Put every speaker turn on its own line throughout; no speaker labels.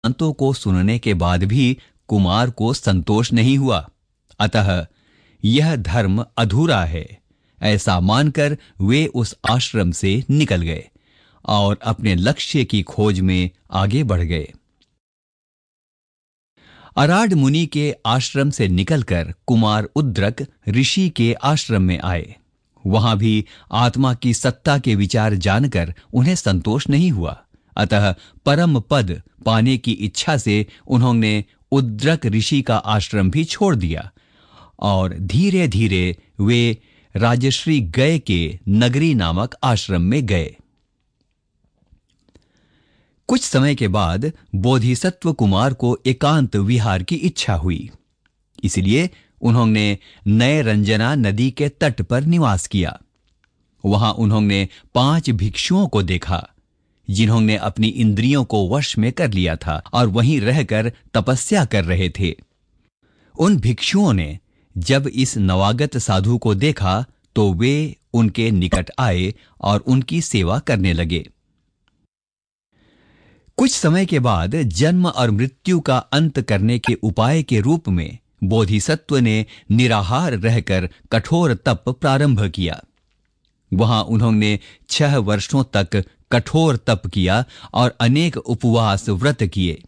सिद्धांतों को सुनने के बाद भी कुमार को संतोष नहीं हुआ। अतः यह धर्म अधूरा है, ऐसा मानकर वे उस आश्रम से निकल गए और अपने लक्ष्य की खोज में आगे बढ़ गए। अराड मुनि के आश्रम से निकलकर कुमार उद्रक ऋषि के आश्रम में आए। वहां भी आत्मा की सत्ता के विचार जानकर उन्हें संतोष नहीं हुआ। अतः परम पद पाने की इच्छा से उन्होंने उद्रक ऋषि का आश्रम भी छोड़ दिया और धीरे धीरे वे राजश्री गय के नगरी नामक आश्रम में गए। कुछ समय के बाद बोधिसत्व कुमार को एकांत विहार की इच्छा हुई। इसलिए उन्होंने नए रंजना नदी के तट पर निवास किया। वहां उन्होंने 5 भिक्षुओं को देखा जिन्होंने अपनी इंद्रियों को वश में कर लिया था और वहीं रहकर तपस्या कर रहे थे। उन भिक्षुओं ने जब इस नवागत साधु को देखा तो वे उनके निकट आए और उनकी सेवा करने लगे। कुछ समय के बाद जन्म और मृत्यु का अंत करने के उपाय के रूप में बोधिसत्व ने निराहार रहकर कठोर तप प्रारंभ किया। वहां उन्होंने 6 वर्षों तक कठोर तप किया और अनेक उपवास व्रत किए।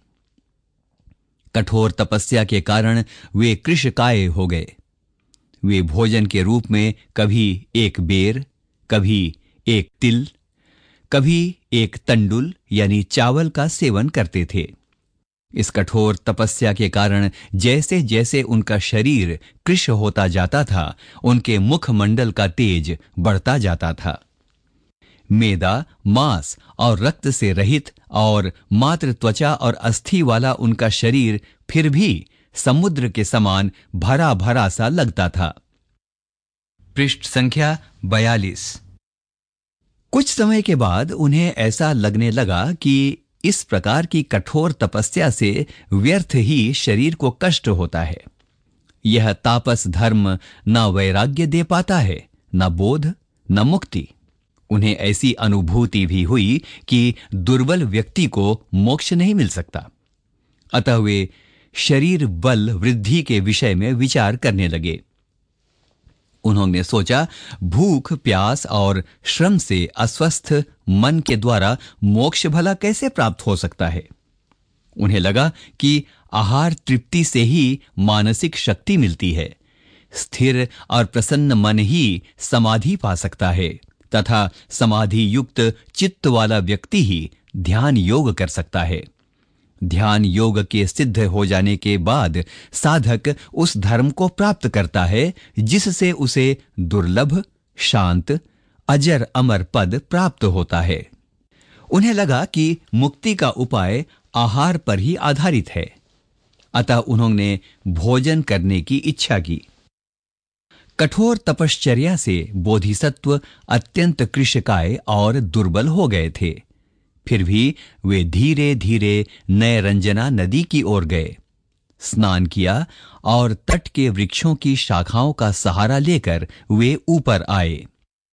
कठोर तपस्या के कारण वे कृशकाय हो गए। वे भोजन के रूप में कभी एक बेर, कभी एक तिल, कभी एक तंडुल यानी चावल का सेवन करते थे। इस कठोर तपस्या के कारण जैसे जैसे उनका शरीर कृश होता जाता था, उनके मुखमंडल का तेज बढ़ता जाता था। मेदा, मांस और रक्त से रहित और मात्र त्वचा और अस्थि वाला उनका शरीर फिर भी समुद्र के समान भरा भरा सा लगता था। पृष्ठ संख्या 42। कुछ समय के बाद उन्हें ऐसा लगने लगा कि इस प्रकार की कठोर तपस्या से व्यर्थ ही शरीर को कष्ट होता है। यह तापस धर्म न वैराग्य दे पाता है, न बोध, न मुक्ति। उन्हें ऐसी अनुभूति भी हुई कि दुर्बल व्यक्ति को मोक्ष नहीं मिल सकता। अतः वे शरीर बल वृद्धि के विषय में विचार करने लगे। उन्होंने सोचा, भूख प्यास और श्रम से अस्वस्थ मन के द्वारा मोक्ष भला कैसे प्राप्त हो सकता है। उन्हें लगा कि आहार तृप्ति से ही मानसिक शक्ति मिलती है। स्थिर और प्रसन्न मन ही समाधि पा सकता है तथा समाधि युक्त चित्त वाला व्यक्ति ही ध्यान योग कर सकता है। ध्यान योग के सिद्ध हो जाने के बाद साधक उस धर्म को प्राप्त करता है जिससे उसे दुर्लभ, शांत, अजर अमर पद प्राप्त होता है। उन्हें लगा कि मुक्ति का उपाय आहार पर ही आधारित है। अतः उन्होंने भोजन करने की इच्छा की। कठोर तपश्चर्या से बोधिसत्व अत्यंत कृशकाय और दुर्बल हो गए थे। फिर भी वे धीरे धीरे नए रंजना नदी की ओर गए, स्नान किया और तट के वृक्षों की शाखाओं का सहारा लेकर वे ऊपर आए।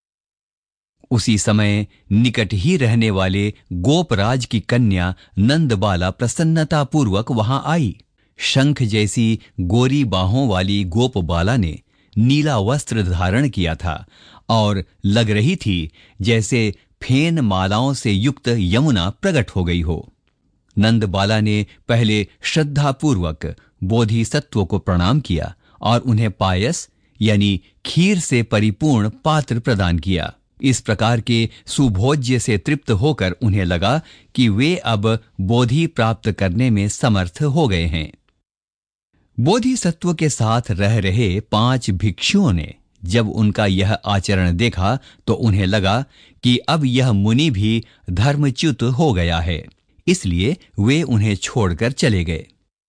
उसी समय निकट ही रहने वाले गोपराज की कन्या नंदबाला प्रसन्नतापूर्वक वहां आई। शंख जैसी गोरी बाहों वाली गोपबाला ने नीला वस्त्र धारण किया था और लग रही थी जैसे फेन मालाओं से युक्त यमुना प्रकट हो गई हो। नंदबाला ने पहले श्रद्धापूर्वक बोधिसत्व को प्रणाम किया और उन्हें पायस यानी खीर से परिपूर्ण पात्र प्रदान किया। इस प्रकार के सुभोज्य से तृप्त होकर उन्हें लगा कि वे अब बोधि प्राप्त करने में समर्थ हो गए हैं। बोधिसत्व के साथ रह रहे 5 भिक्षुओं ने जब उनका यह आचरण देखा तो उन्हें लगा कि अब यह मुनि भी धर्मच्युत हो गया है, इसलिए वे उन्हें छोड़कर चले गए।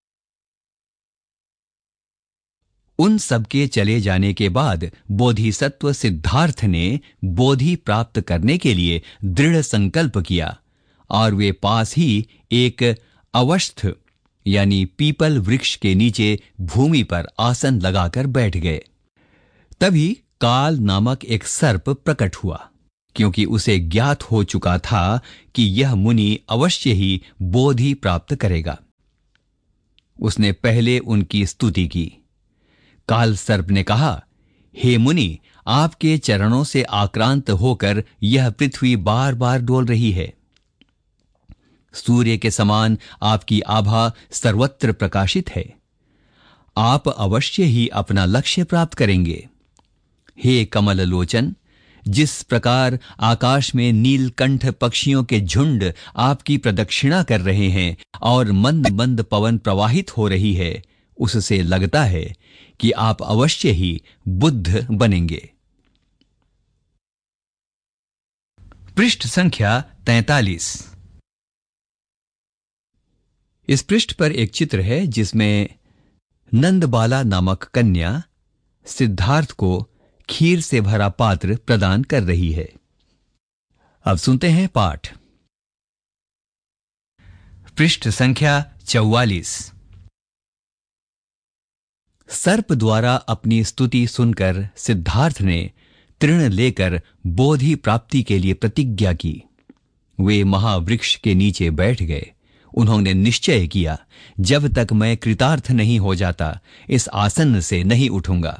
उन सबके चले जाने के बाद बोधिसत्व सिद्धार्थ ने बोधि प्राप्त करने के लिए दृढ़ संकल्प किया और वे पास ही एक अवस्थ यानी पीपल वृक्ष के नीचे भूमि पर आसन लगाकर बैठ गए। तभी काल नामक एक सर्प प्रकट हुआ। क्योंकि उसे ज्ञात हो चुका था कि यह मुनि अवश्य ही बोधि प्राप्त करेगा। उसने पहले उनकी स्तुति की। काल सर्प ने कहा, हे मुनि, आपके चरणों से आक्रांत होकर यह पृथ्वी बार बार डोल रही है। सूर्य के समान आपकी आभा सर्वत्र प्रकाशित है। आप अवश्य ही अपना लक्ष्य प्राप्त करेंगे। हे कमल लोचन, जिस प्रकार आकाश में नीलकंठ पक्षियों के झुंड आपकी प्रदक्षिणा कर रहे हैं और मंद मंद पवन प्रवाहित हो रही है, उससे लगता है कि आप अवश्य ही बुद्ध बनेंगे। पृष्ठ संख्या 43। इस पृष्ठ पर एक चित्र है जिसमें नंदबाला नामक कन्या सिद्धार्थ को खीर से भरा पात्र प्रदान कर रही है। अब सुनते हैं पाठ। पृष्ठ संख्या 44। सर्प द्वारा अपनी स्तुति सुनकर सिद्धार्थ ने तृण लेकर बोधि प्राप्ति के लिए प्रतिज्ञा की। वे महावृक्ष के नीचे बैठ गए। उन्होंने निश्चय किया, जब तक मैं कृतार्थ नहीं हो जाता, इस आसन से नहीं उठूंगा।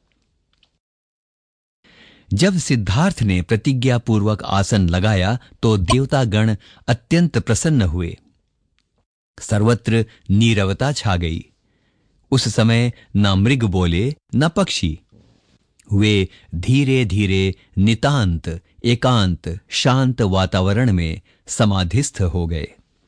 जब सिद्धार्थ ने प्रतिज्ञा पूर्वक आसन लगाया तो देवतागण अत्यंत प्रसन्न हुए। सर्वत्र नीरवता छा गई। उस समय न मृग बोले न पक्षी। वे धीरे धीरे नितांत एकांत शांत वातावरण में समाधिस्थ हो गए।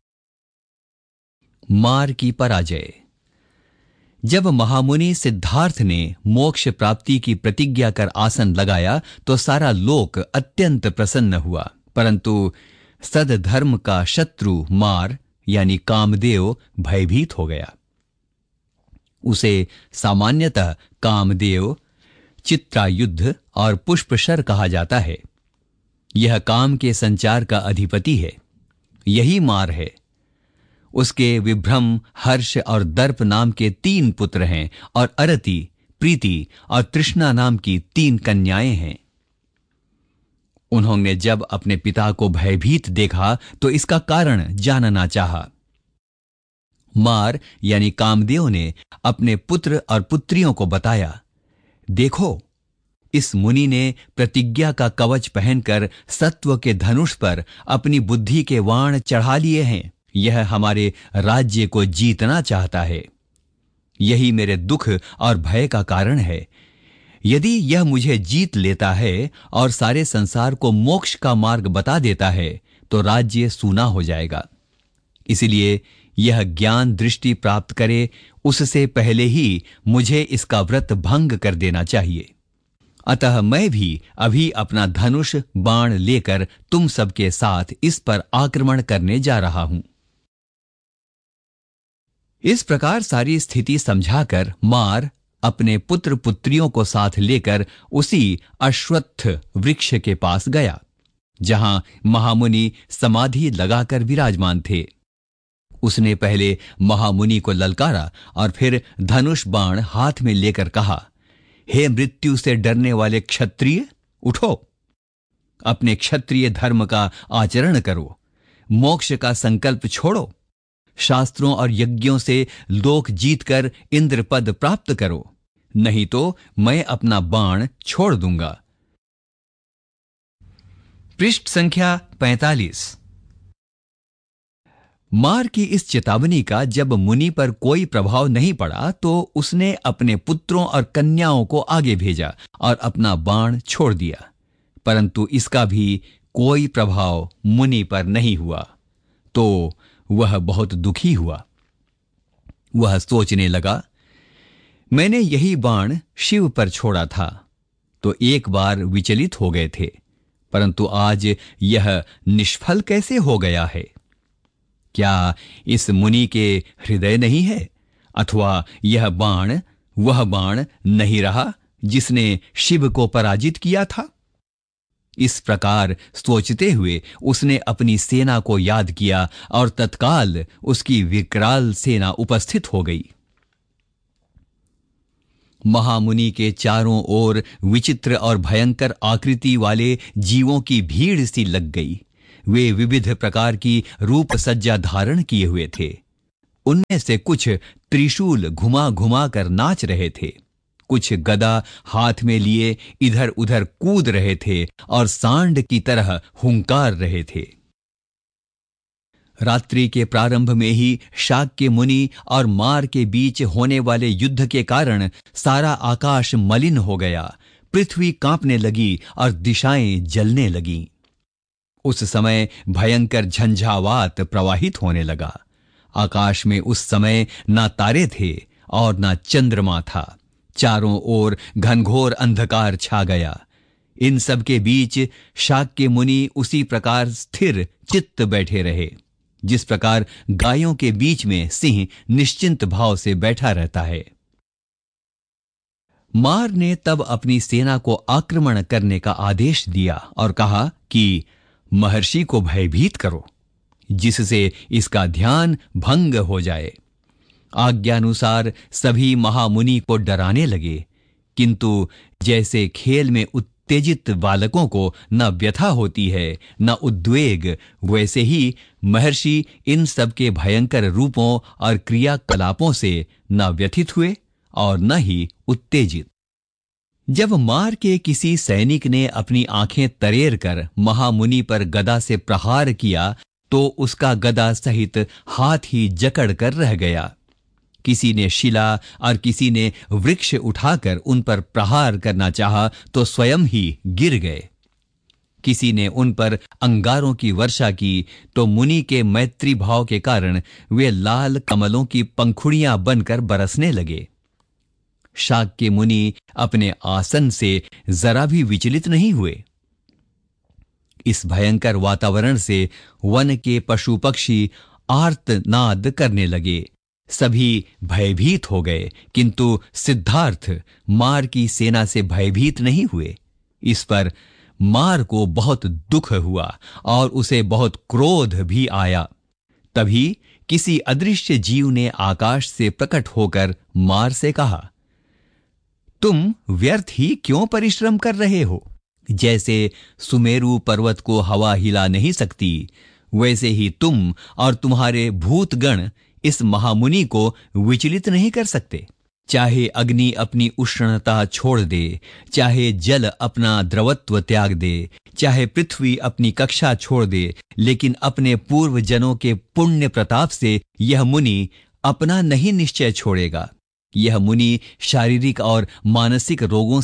मार की पराजय। जब महामुनि सिद्धार्थ ने मोक्ष प्राप्ति की प्रतिज्ञा कर आसन लगाया तो सारा लोक अत्यंत प्रसन्न हुआ, परंतु सदधर्म का शत्रु मार यानी कामदेव भयभीत हो गया। उसे सामान्यतः कामदेव, चित्रायुध और पुष्पशर कहा जाता है। यह काम के संचार का अधिपति है। यही मार है। उसके विभ्रम, हर्ष और दर्प नाम के 3 पुत्र हैं और अरति, प्रीति और तृष्णा नाम की 3 कन्याएं हैं। उन्होंने जब अपने पिता को भयभीत देखा तो इसका कारण जानना चाहा। मार यानी कामदेव ने अपने पुत्र और पुत्रियों को बताया, देखो, इस मुनि ने प्रतिज्ञा का कवच पहनकर सत्व के धनुष पर अपनी बुद्धि के वाण चढ़ा लिए हैं। यह हमारे राज्य को जीतना चाहता है। यही मेरे दुख और भय का कारण है। यदि यह मुझे जीत लेता है और सारे संसार को मोक्ष का मार्ग बता देता है तो राज्य सूना हो जाएगा। इसलिए यह ज्ञान दृष्टि प्राप्त करे उससे पहले ही मुझे इसका व्रत भंग कर देना चाहिए। अतः मैं भी अभी अपना धनुष बाण लेकर तुम सबके साथ इस पर आक्रमण करने जा रहा हूं। इस प्रकार सारी स्थिति समझाकर मार अपने पुत्र पुत्रियों को साथ लेकर उसी अश्वत्थ वृक्ष के पास गया जहां महामुनि समाधि लगाकर विराजमान थे। उसने पहले महामुनि को ललकारा और फिर धनुष बाण हाथ में लेकर कहा, हे मृत्यु से डरने वाले क्षत्रिय, उठो, अपने क्षत्रिय धर्म का आचरण करो, मोक्ष का संकल्प छोड़ो, शास्त्रों और यज्ञों से लोक जीतकर इंद्र पद प्राप्त करो, नहीं तो मैं अपना बाण छोड़ दूंगा। पृष्ठ संख्या 45। मार की इस चेतावनी का जब मुनि पर कोई प्रभाव नहीं पड़ा तो उसने अपने पुत्रों और कन्याओं को आगे भेजा और अपना बाण छोड़ दिया, परंतु इसका भी कोई प्रभाव मुनि पर नहीं हुआ तो वह बहुत दुखी हुआ। वह सोचने लगा, मैंने यही बाण शिव पर छोड़ा था तो एक बार विचलित हो गए थे, परंतु आज यह निष्फल कैसे हो गया है? क्या इस मुनि के हृदय नहीं है, अथवा यह बाण वह बाण नहीं रहा जिसने शिव को पराजित किया था? इस प्रकार सोचते हुए उसने अपनी सेना को याद किया और तत्काल उसकी विकराल सेना उपस्थित हो गई। महामुनि के चारों ओर विचित्र और भयंकर आकृति वाले जीवों की भीड़ सी लग गई। वे विविध प्रकार की रूप सज्जा धारण किए हुए थे। उनमें से कुछ त्रिशूल घुमा घुमा कर नाच रहे थे, कुछ गदा हाथ में लिए इधर उधर कूद रहे थे और सांड की तरह हुंकार रहे थे। रात्रि के प्रारंभ में ही शाक्य मुनि और मार के बीच होने वाले युद्ध के कारण सारा आकाश मलिन हो गया, पृथ्वी कांपने लगी और दिशाएं जलने लगीं। उस समय भयंकर झंझावात प्रवाहित होने लगा। आकाश में उस समय ना तारे थे और ना चंद्रमा था। चारों ओर घनघोर अंधकार छा गया। इन सब के बीच शाक्य मुनि उसी प्रकार स्थिर चित्त बैठे रहे, जिस प्रकार गायों के बीच में सिंह निश्चिंत भाव से बैठा रहता है। मार ने तब अपनी सेना को आक्रमण करने का आदेश दिया और कहा कि महर्षि को भयभीत करो, जिससे इसका ध्यान भंग हो जाए। आज्ञानुसार सभी महामुनि को डराने लगे, किंतु जैसे खेल में उत्तेजित बालकों को न व्यथा होती है न उद्वेग, वैसे ही महर्षि इन सब के भयंकर रूपों और क्रियाकलापों से न व्यथित हुए और न ही उत्तेजित। जब मार के किसी सैनिक ने अपनी आंखें तरेर कर महामुनि पर गदा से प्रहार किया तो उसका गदा सहित हाथ ही जकड़ कर रह गया। किसी ने शिला और किसी ने वृक्ष उठाकर उन पर प्रहार करना चाहा तो स्वयं ही गिर गए। किसी ने उन पर अंगारों की वर्षा की तो मुनि के मैत्री भाव के कारण वे लाल कमलों की पंखुड़ियां बनकर बरसने लगे। शाक्य मुनि अपने आसन से जरा भी विचलित नहीं हुए। इस भयंकर वातावरण से वन के पशु पक्षी आर्तनाद करने लगे। सभी भयभीत हो गए, किंतु सिद्धार्थ मार की सेना से भयभीत नहीं हुए। इस पर मार को बहुत दुख हुआ और उसे बहुत क्रोध भी आया। तभी किसी अदृश्य जीव ने आकाश से प्रकट होकर मार से कहा, तुम व्यर्थ ही क्यों परिश्रम कर रहे हो? जैसे सुमेरु पर्वत को हवा हिला नहीं सकती, वैसे ही तुम और तुम्हारे भूतगण इस महामुनि को विचलित नहीं कर सकते। चाहे अग्नि अपनी उष्णता छोड़ दे, चाहे जल अपना द्रवत्व त्याग दे, चाहे पृथ्वी अपनी कक्षा छोड़ दे, लेकिन अपने पूर्व जनों के पुण्य प्रताप से यह मुनि अपना नहीं निश्चय छोड़ेगा। यह मुनि शारीरिक और मानसिक रोगों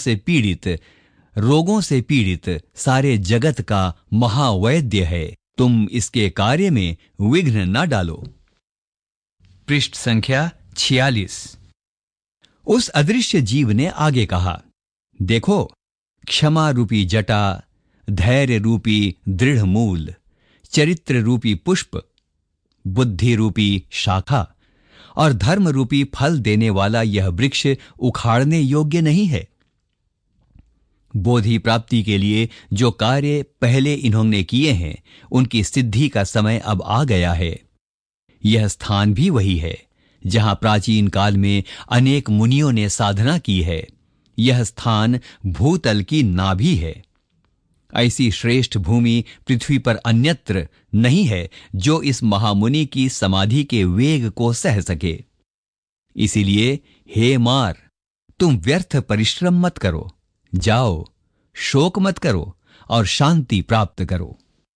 से पीड़ित सारे जगत का महावैद्य है। तुम इसके कार्य में विघ्न न डालो। पृष्ठ संख्या 46। उस अदृश्य जीव ने आगे कहा, देखो, क्षमा रूपी जटा, धैर्य रूपी दृढ़ मूल, चरित्र रूपी पुष्प, बुद्धि रूपी शाखा और धर्म रूपी फल देने वाला यह वृक्ष उखाड़ने योग्य नहीं है। बोधि प्राप्ति के लिए जो कार्य पहले इन्होंने किए हैं, उनकी सिद्धि का समय अब आ गया है। यह स्थान भी वही है जहां प्राचीन काल में अनेक मुनियों ने साधना की है। यह स्थान भूतल की नाभि है। ऐसी श्रेष्ठ भूमि पृथ्वी पर अन्यत्र नहीं है जो इस महामुनि की समाधि के वेग को सह सके। इसीलिए हे मार, तुम व्यर्थ परिश्रम मत करो, जाओ, शोक मत करो और शांति प्राप्त करो।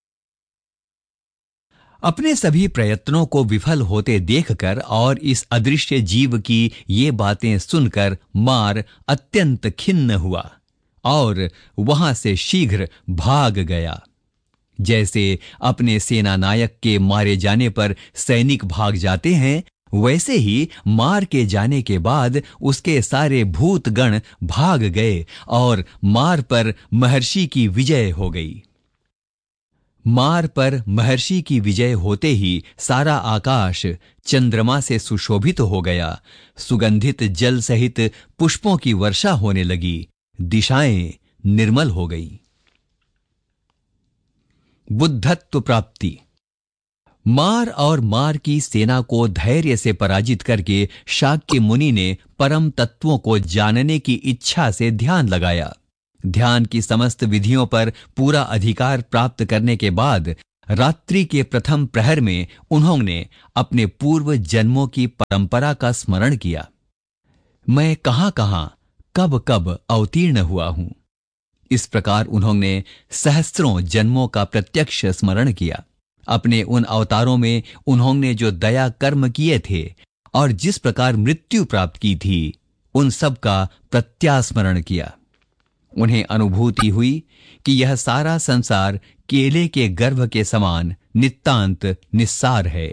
अपने सभी प्रयत्नों को विफल होते देखकर और इस अदृश्य जीव की ये बातें सुनकर मार अत्यंत खिन्न हुआ और वहां से शीघ्र भाग गया। जैसे अपने सेनानायक के मारे जाने पर सैनिक भाग जाते हैं, वैसे ही मार के जाने के बाद उसके सारे भूतगण भाग गए और मार पर महर्षि की विजय हो गई। मार पर महर्षि की विजय होते ही सारा आकाश चंद्रमा से सुशोभित हो गया। सुगंधित जल सहित पुष्पों की वर्षा होने लगी। दिशाएं निर्मल हो गई। बुद्धत्व प्राप्ति। मार और मार की सेना को धैर्य से पराजित करके शाक्य मुनि ने परम तत्वों को जानने की इच्छा से ध्यान लगाया। ध्यान की समस्त विधियों पर पूरा अधिकार प्राप्त करने के बाद रात्रि के प्रथम प्रहर में उन्होंने अपने पूर्व जन्मों की परंपरा का स्मरण किया। मैं कहां-कहां, कब-कब अवतीर्ण हुआ हूं। इस प्रकार उन्होंने सहस्त्रों जन्मों का प्रत्यक्ष स्मरण किया। अपने उन अवतारों में उन्होंने जो दया कर्म किए थे और जिस प्रकार मृत्यु प्राप्त की थी, उन सब का प्रत्यास्मरण किया। उन्हें अनुभूति हुई कि यह सारा संसार केले के गर्भ के समान नितांत निस्सार है।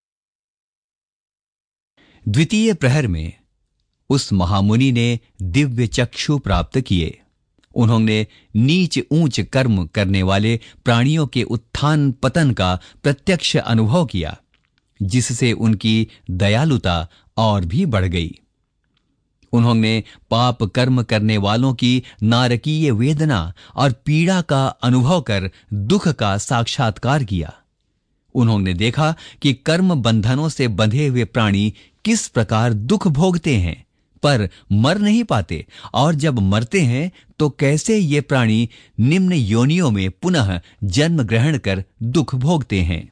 द्वितीय प्रहर में उस महामुनि ने दिव्य चक्षु प्राप्त किए। उन्होंने नीच ऊंच कर्म करने वाले प्राणियों के उत्थान पतन का प्रत्यक्ष अनुभव किया, जिससे उनकी दयालुता और भी बढ़ गई। उन्होंने पाप कर्म करने वालों की नारकीय वेदना और पीड़ा का अनुभव कर दुख का साक्षात्कार किया। उन्होंने देखा कि कर्म बंधनों से बंधे हुए प्राणी किस प्रकार दुख भोगते हैं, पर मर नहीं पाते, और जब मरते हैं तो कैसे ये प्राणी निम्न योनियों में पुनः जन्म ग्रहण कर दुख भोगते हैं।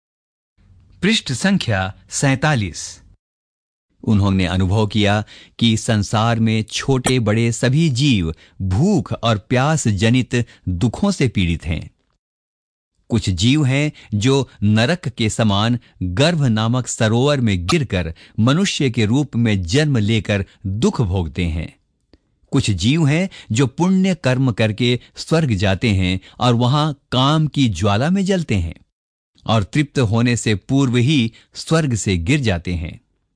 पृष्ठ संख्या 47। उन्होंने अनुभव किया कि संसार में छोटे बड़े सभी जीव भूख और प्यास जनित दुखों से पीड़ित हैं। कुछ जीव हैं जो नरक के समान गर्भ नामक सरोवर में गिरकर मनुष्य के रूप में जन्म लेकर दुख भोगते हैं। कुछ जीव हैं जो पुण्य कर्म करके स्वर्ग जाते हैं और वहां काम की ज्वाला में जलते हैं और तृप्त होने से पूर्व ही स्वर्ग से गिर जाते हैं।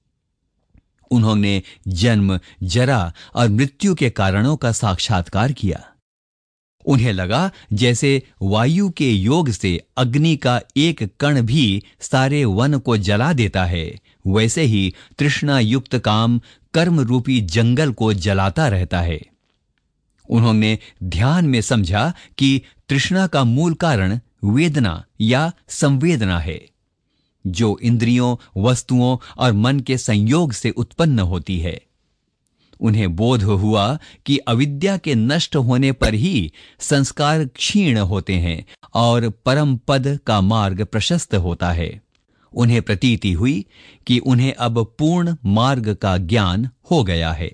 उन्होंने जन्म, जरा और मृत्यु के कारणों का साक्षात्कार किया। उन्हें लगा जैसे वायु के योग से अग्नि का एक कण भी सारे वन को जला देता है, वैसे ही तृष्णा युक्त काम कर्म रूपी जंगल को जलाता रहता है। उन्होंने ध्यान में समझा कि तृष्णा का मूल कारण वेदना या संवेदना है, जो इंद्रियों, वस्तुओं और मन के संयोग से उत्पन्न होती है। उन्हें बोध हुआ कि अविद्या के नष्ट होने पर ही संस्कार क्षीण होते हैं और परम पद का मार्ग प्रशस्त होता है। उन्हें प्रतीति हुई कि उन्हें अब पूर्ण मार्ग का ज्ञान हो गया है।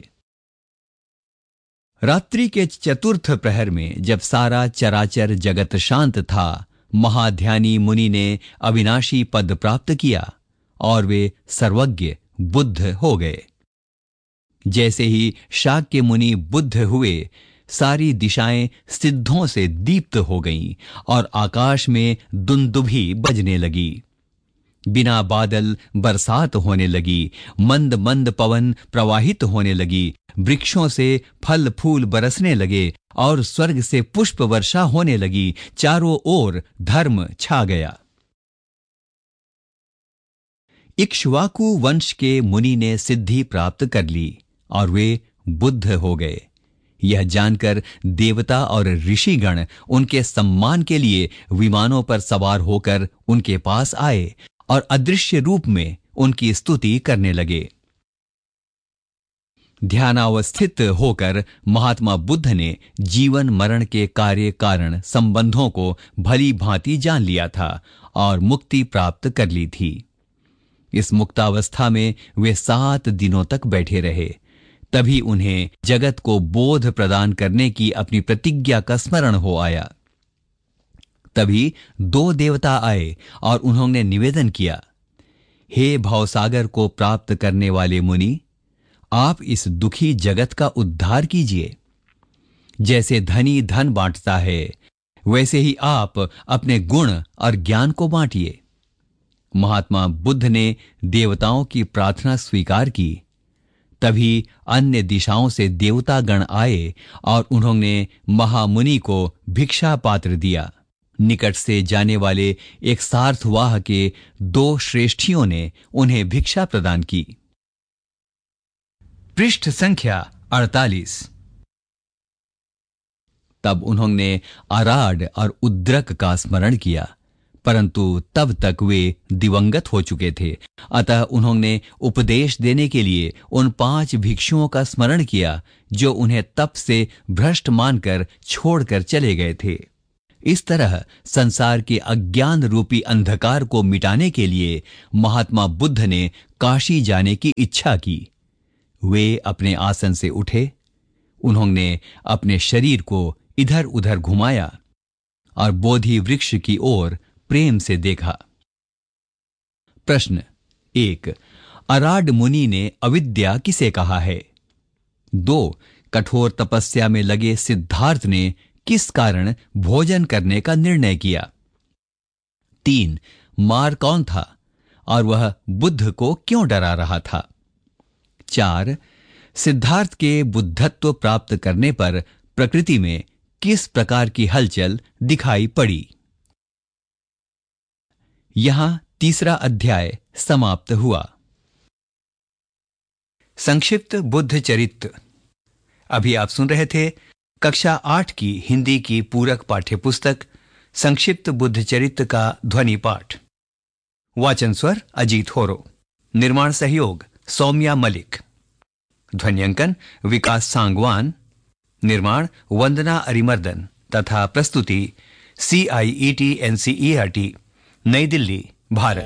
रात्रि के चतुर्थ प्रहर में जब सारा चराचर जगत शांत था, महाध्यानी मुनि ने अविनाशी पद प्राप्त किया और वे सर्वज्ञ बुद्ध हो गए। जैसे ही शाक्य मुनि बुद्ध हुए, सारी दिशाएं सिद्धों से दीप्त हो गईं और आकाश में दुंदुभी बजने लगी। बिना बादल बरसात होने लगी, मंद मंद पवन प्रवाहित होने लगी, वृक्षों से फल फूल बरसने लगे और स्वर्ग से पुष्प वर्षा होने लगी। चारों ओर धर्म छा गया। इक्ष्वाकु वंश के मुनि ने सिद्धि प्राप्त कर ली और वे बुद्ध हो गए। यह जानकर देवता और ऋषिगण उनके सम्मान के लिए विमानों पर सवार होकर उनके पास आए और अदृश्य रूप में उनकी स्तुति करने लगे। ध्यानावस्थित होकर महात्मा बुद्ध ने जीवन मरण के कार्य कारण संबंधों को भली भांति जान लिया था और मुक्ति प्राप्त कर ली थी। इस मुक्तावस्था में वे 7 दिनों तक बैठे रहे। तभी उन्हें जगत को बोध प्रदान करने की अपनी प्रतिज्ञा का स्मरण हो आया। तभी 2 देवता आए और उन्होंने निवेदन किया, हे भवसागर को प्राप्त करने वाले मुनि, आप इस दुखी जगत का उद्धार कीजिए। जैसे धनी धन बांटता है, वैसे ही आप अपने गुण और ज्ञान को बांटिए। महात्मा बुद्ध ने देवताओं की प्रार्थना स्वीकार की। तभी अन्य दिशाओं से देवता गण आए और उन्होंने महामुनि को भिक्षा पात्र दिया। निकट से जाने वाले एक सार्थवाह के 2 श्रेष्ठियों ने उन्हें भिक्षा प्रदान की। पृष्ठ संख्या 48। तब उन्होंने आराड और उद्रक का स्मरण किया। परंतु तब तक वे दिवंगत हो चुके थे। अतः उन्होंने उपदेश देने के लिए उन 5 भिक्षुओं का स्मरण किया जो उन्हें तप से भ्रष्ट मानकर छोड़कर चले गए थे। इस तरह संसार के अज्ञान रूपी अंधकार को मिटाने के लिए महात्मा बुद्ध ने काशी जाने की इच्छा की। वे अपने आसन से उठे, उन्होंने अपने शरीर को इधर उधर घुमाया और बोधि वृक्ष की ओर प्रेम से देखा। प्रश्न 1. अराड मुनि ने अविद्या किसे कहा है? 2. कठोर तपस्या में लगे सिद्धार्थ ने किस कारण भोजन करने का निर्णय किया? 3. मार कौन था और वह बुद्ध को क्यों डरा रहा था? 4. सिद्धार्थ के बुद्धत्व प्राप्त करने पर प्रकृति में किस प्रकार की हलचल दिखाई पड़ी? यहां तीसरा अध्याय समाप्त हुआ। संक्षिप्त बुद्ध चरित्र। अभी आप सुन रहे थे कक्षा 8 की हिंदी की पूरक पाठ्यपुस्तक संक्षिप्त बुद्ध चरित्र का ध्वनि पाठ। वाचन स्वर अजीत होरो। निर्माण सहयोग सौम्या मलिक। ध्वन्यांकन विकास सांगवान। निर्माण वंदना अरिमर्दन तथा प्रस्तुति CIET NCERT नई दिल्ली भारत।